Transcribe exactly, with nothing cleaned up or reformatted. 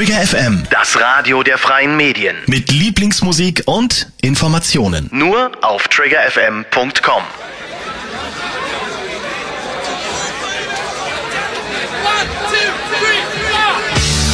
Trigger F M, Das Radio der freien Medien. mit Lieblingsmusik und Informationen. Nur auf trigger f m punkt com.